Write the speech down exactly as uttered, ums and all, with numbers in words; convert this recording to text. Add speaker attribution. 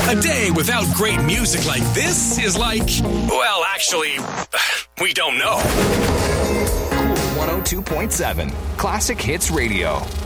Speaker 1: A day without great music like this is like, well, actually, we don't know.
Speaker 2: one oh two point seven Classic Hits Radio.